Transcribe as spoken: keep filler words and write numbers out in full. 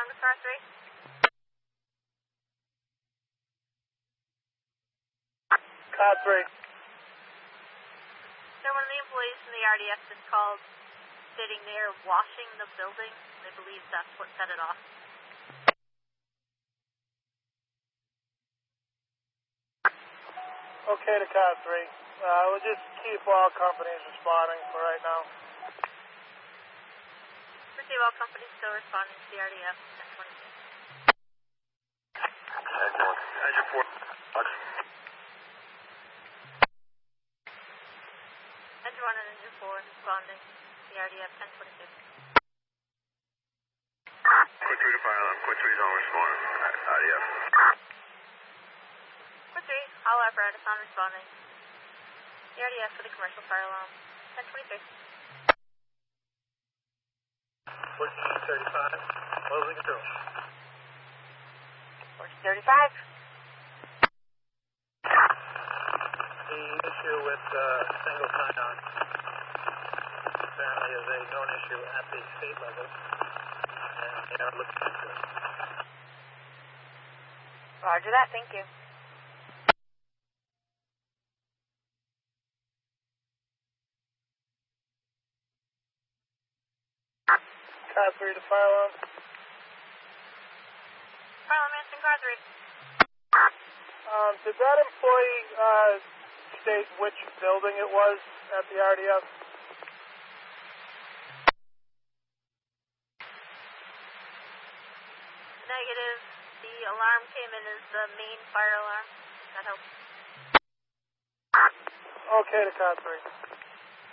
to car three. Car three. So one of the employees from the R D F is called, stating they're washing the building. They believe that's what set it off. Okay to car three. Uh, we'll just keep all companies responding for right now. Receive all companies still responding to the R D F. ten twenty-six. Engine four. Engine one and engine four responding to the R D F. ten twenty-six. Quit three to fire alarm. Quit three's on respond. R D F. Quit three. All apparatus on responding. The R D F for the commercial fire alarm. ten twenty-six. fourteen thirty-five. Closing control. fourteen thirty-five. The issue with uh, single sign-on apparently is a known issue at the state level, and they are looking into it. Roger that. Thank you. Car three to fire alarm. Fire alarm answering car three. Um, did that employee uh, state which building it was at the R D F? Negative. The alarm came in as the main fire alarm. That helps. Okay to car three.